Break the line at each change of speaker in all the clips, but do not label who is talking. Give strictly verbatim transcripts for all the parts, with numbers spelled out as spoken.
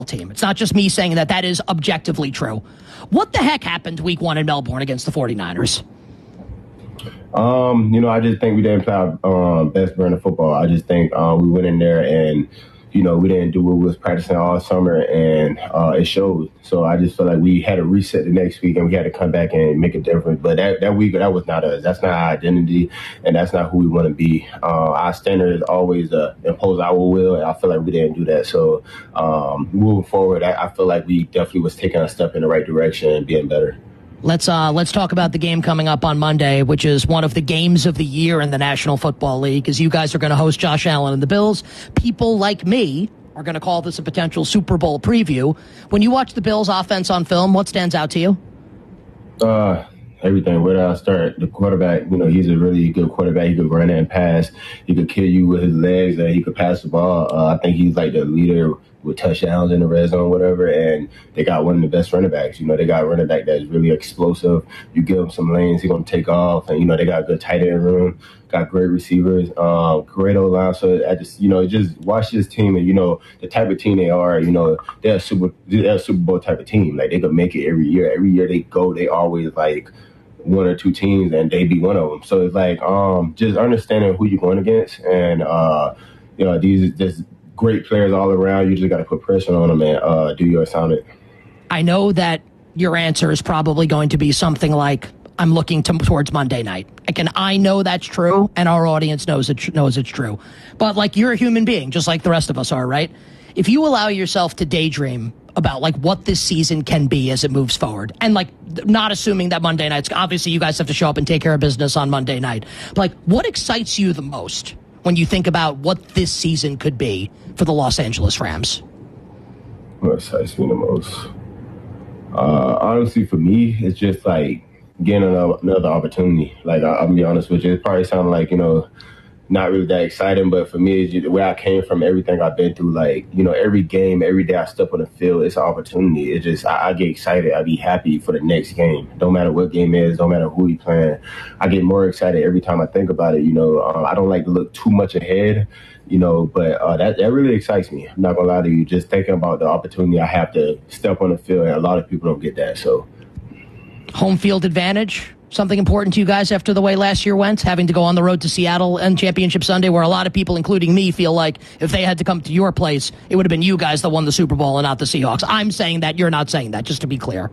team. It's not just me saying that. That is objectively true. What the heck happened week one in Melbourne against the 49ers?
Um, you know, I just think we didn't play our um, best brand of football. I just think uh, we went in there and, you know, we didn't do what we was practicing all summer, and uh, it showed. So I just feel like we had to reset the next week, and we had to come back and make a difference. But that, that week, that was not us. That's not our identity, and that's not who we want to be. Uh, our standard is always uh, impose our will, and I feel like we didn't do that. So um, moving forward, I, I feel like we definitely was taking a step in the right direction and being better.
Let's uh, let's talk about the game coming up on Monday, which is one of the games of the year in the National Football League, as you guys are going to host Josh Allen and the Bills. People like me are going to call this a potential Super Bowl preview. When you watch the Bills' offense on film, what stands out to you?
Uh, everything. Where do I start? The quarterback, you know, he's a really good quarterback. He could run and pass. He could kill you with his legs, and he could pass the ball. Uh, I think he's like the leader with touchdowns in the red zone, whatever, and they got one of the best running backs. You know, they got a running back that's really explosive. You give him some lanes, he's going to take off, and, you know, they got a good tight end room, got great receivers, um, great O-line. So I just, you know, just watch this team, and, you know, the type of team they are, you know, they're a Super, they're a Super Bowl type of team. Like, they could make it every year. Every year they go, they always, like, one or two teams, and they be one of them. So it's like um, just understanding who you're going against, and, uh, you know, these just great players all around. You just got to put pressure on them and uh, do your assignment.
I know that your answer is probably going to be something like, I'm looking to, towards Monday night. Again, I know that's true, and our audience knows it knows it's true. But, like, you're a human being, just like the rest of us are, right? If you allow yourself to daydream about, like, what this season can be as it moves forward, and, like, not assuming that Monday night's, obviously you guys have to show up and take care of business on Monday night. But, like, what excites you the most when you think about what this season could be for the Los Angeles Rams?
What excites me the most? Uh, honestly, for me, it's just, like, getting another, another opportunity. Like, I, I'll be honest with you, it probably sounds like, you know, not really that exciting, but for me, it's just where I came from, everything I've been through, like, you know, every game, every day I step on the field, it's an opportunity. It's just, I, I get excited. I be happy for the next game. Don't matter what game it is, don't matter who we playing. I get more excited every time I think about it. You know, um, I don't like to look too much ahead, you know, but uh, that, that really excites me. I'm not going to lie to you, just thinking about the opportunity I have to step on the field, and a lot of people don't get that, so.
Home field advantage, something important to you guys after the way last year went, having to go on the road to Seattle and Championship Sunday, where a lot of people, including me, feel like if they had to come to your place, it would have been you guys that won the Super Bowl and not the Seahawks. I'm saying that. You're not saying that, just to be clear.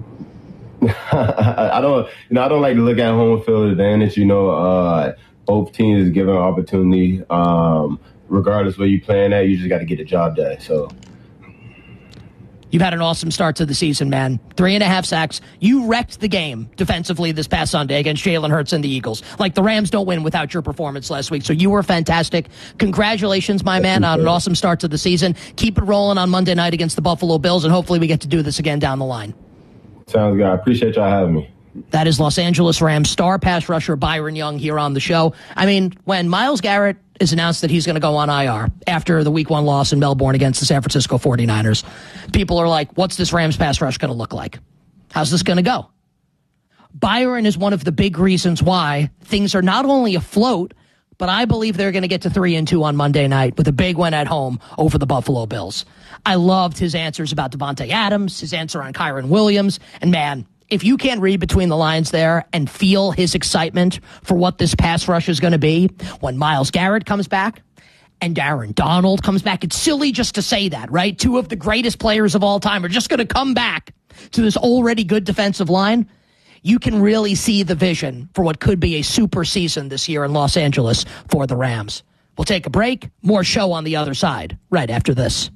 I don't, you know, I don't like to look at home field advantage. You know, uh, both teams given an opportunity. Um, regardless where you playing at, you just got to get the job done. So.
You've had an awesome start to the season, man. Three and a half sacks. You wrecked the game defensively this past Sunday against Jalen Hurts and the Eagles. Like, the Rams don't win without your performance last week, so you were fantastic. Congratulations, my man, on an awesome start to the season. Keep it rolling on Monday night against the Buffalo Bills, and hopefully we get to do this again down the line.
Sounds good. I appreciate y'all having me.
That is Los Angeles Rams star pass rusher Byron Young here on the show. I mean, when Myles Garrett is announced that he's going to go on I R after the week one loss in Melbourne against the San Francisco forty-niners, people are like, what's this Rams pass rush going to look like? How's this going to go? Byron is one of the big reasons why things are not only afloat, but I believe they're going to get to three and two on Monday night with a big win at home over the Buffalo Bills. I loved his answers about Devontae Adams, his answer on Kyren Williams, and man, if you can't read between the lines there and feel his excitement for what this pass rush is going to be when Myles Garrett comes back and Aaron Donald comes back, it's silly just to say that, right? Two of the greatest players of all time are just going to come back to this already good defensive line. You can really see the vision for what could be a super season this year in Los Angeles for the Rams. We'll take a break. More show on the other side right after this.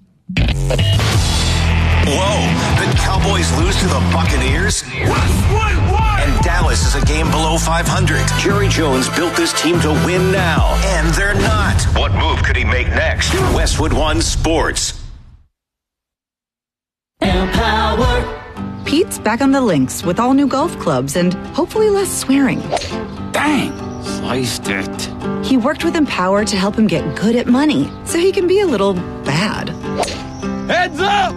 Whoa, the Cowboys lose to the Buccaneers? And Dallas is a game below five hundred. Jerry Jones built this team to win now, and they're not. What move could he make next? Westwood One Sports.
Empower. Pete's back on the links with all new golf clubs and hopefully less swearing.
Dang, sliced it.
He worked with Empower to help him get good at money so he can be a little bad.
Heads up!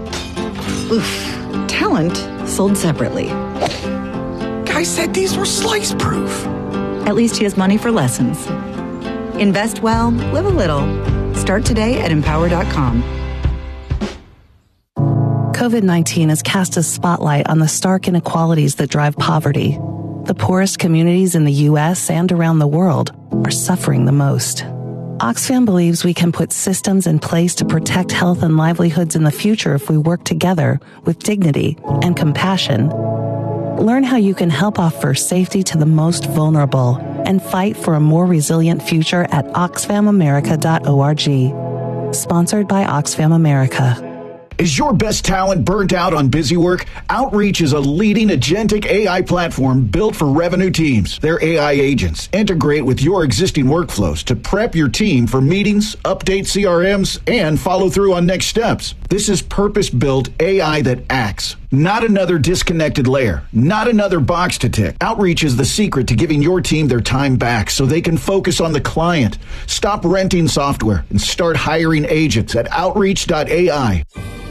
Oof. Talent sold separately.
Guy said these were slice proof.
At least he has money for lessons. Invest well, live a little. Start today at empower dot com.
COVID nineteen has cast a spotlight on the stark inequalities that drive poverty. The poorest communities in the U S and around the world are suffering the most. Oxfam believes we can put systems in place to protect health and livelihoods in the future if we work together with dignity and compassion. Learn how you can help offer safety to the most vulnerable and fight for a more resilient future at oxfam america dot org. Sponsored by Oxfam America.
Is your best talent burnt out on busy work? Outreach is a leading agentic A I platform built for revenue teams. Their A I agents integrate with your existing workflows to prep your team for meetings, update C R Ms, and follow through on next steps. This is purpose-built A I that acts. Not another disconnected layer. Not another box to tick. Outreach is the secret to giving your team their time back so they can focus on the client. Stop renting software and start hiring agents at outreach dot A I.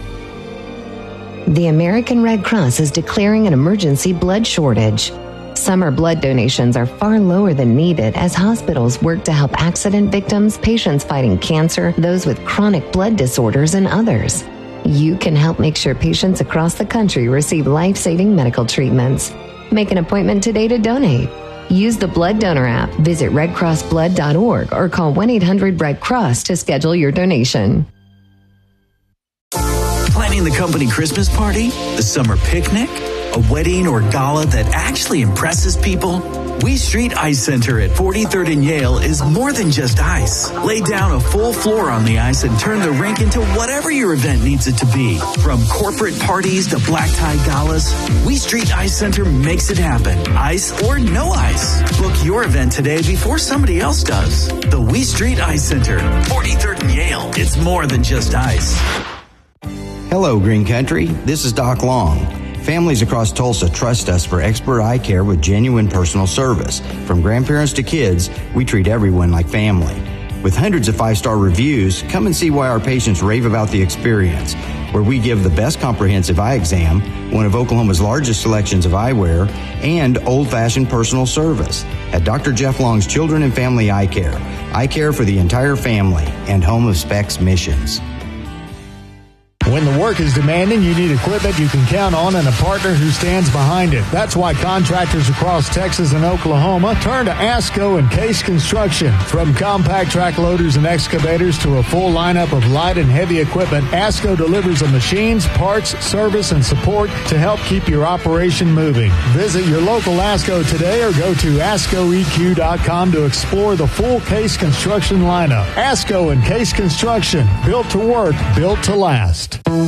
The American Red Cross is declaring an emergency blood shortage. Summer blood donations are far lower than needed as hospitals work to help accident victims, patients fighting cancer, those with chronic blood disorders, and others. You can help make sure patients across the country receive life-saving medical treatments. Make an appointment today to donate. Use the Blood Donor app, visit red cross blood dot org, or call one eight hundred red cross to schedule your donation.
Planning the company Christmas party, the summer picnic, a wedding or gala that actually impresses people? We Street Ice Center at forty-third and Yale is more than just ice. Lay down a full floor on the ice and turn the rink into whatever your event needs it to be. From corporate parties to black tie galas, We Street Ice Center makes it happen. Ice or no ice. Book your event today before somebody else does. The We Street Ice Center, forty-third and Yale. It's more than just ice.
Hello, Green Country. This is Doc Long. Families across Tulsa trust us for expert eye care with genuine personal service. From grandparents to kids, we treat everyone like family. With hundreds of five-star reviews, come and see why our patients rave about the experience, where we give the best comprehensive eye exam, one of Oklahoma's largest selections of eyewear, and old-fashioned personal service at Doctor Jeff Long's Children and Family Eye Care. Eye care for the entire family and home of Specs Missions.
When the work is demanding, you need equipment you can count on and a partner who stands behind it. That's why contractors across Texas and Oklahoma turn to ASCO and Case Construction. From compact track loaders and excavators to a full lineup of light and heavy equipment, ASCO delivers the machines, parts, service, and support to help keep your operation moving. Visit your local ASCO today or go to asco e q dot com to explore the full Case Construction lineup. ASCO and Case Construction, built to work, built to last.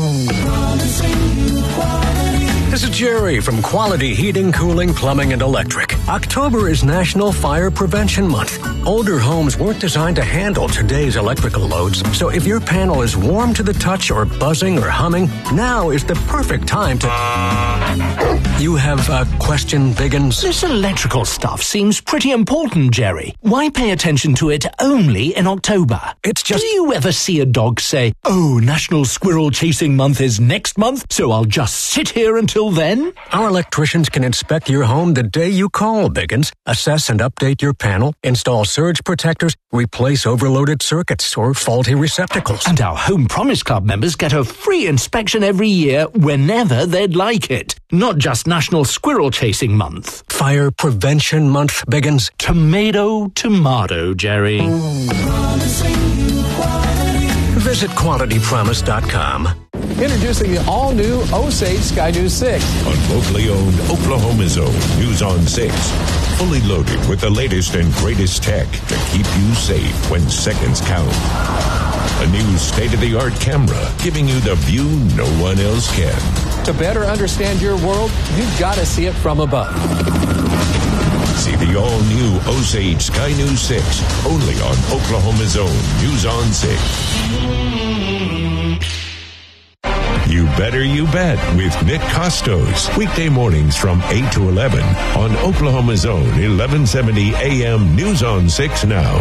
This is Jerry from Quality Heating, Cooling, Plumbing, and Electric. October is National Fire Prevention Month. Older homes weren't designed to handle today's electrical loads, so if your panel is warm to the touch or buzzing or humming, now is the perfect time to... You have a question, Biggins?
This electrical stuff seems pretty important, Jerry. Why pay attention to it only in October?
It's just...
Do you ever see a dog say, "Oh, National Squirrel Chasing Month is next month, so I'll just sit here until then"?
Our electricians can inspect your home the day you call, Biggins, assess and update your panel, install surge protectors, replace overloaded circuits or faulty receptacles.
And our Home Promise Club members get a free inspection every year whenever they'd like it. Not just National Squirrel Chasing Month.
Fire Prevention Month, Biggins.
Tomato, tomato, Jerry.
Visit quality promise dot com.
Introducing the all-new Osage Sky News six.
On locally owned Oklahoma's own News on six. Fully loaded with the latest and greatest tech to keep you safe when seconds count. A new state-of-the-art camera giving you the view no one else can.
To better understand your world, you've got to see it from above.
See the all-new Osage Sky News six, only on Oklahoma's own News on six. You Better You Bet with Nick Costos. Weekday mornings from eight to eleven on Oklahoma's own eleven seventy A M News on six Now.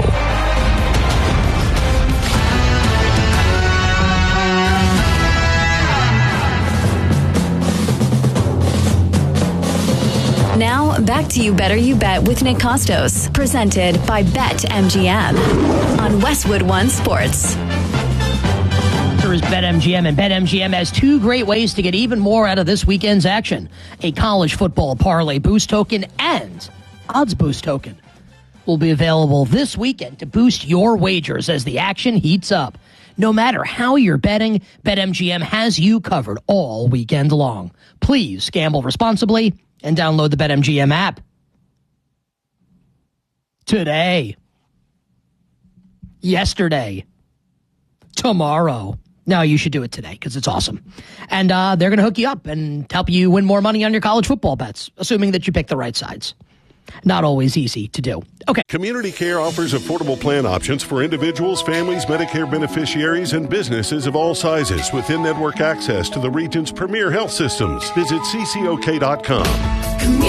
Now, back to You Better You Bet with Nick Costos, presented by BetMGM on Westwood One Sports.
The is BetMGM, and BetMGM has two great ways to get even more out of this weekend's action. A college football parlay boost token and odds boost token will be available this weekend to boost your wagers as the action heats up. No matter how you're betting, BetMGM has you covered all weekend long. Please gamble responsibly and download the BetMGM app today, yesterday, tomorrow. No, you should do it today because it's awesome. And uh, they're going to hook you up and help you win more money on your college football bets, assuming that you pick the right sides. Not always easy to do. Okay.
Community Care offers affordable plan options for individuals, families, Medicare beneficiaries, and businesses of all sizes with in-network access to the region's premier health systems. Visit C C O K dot com.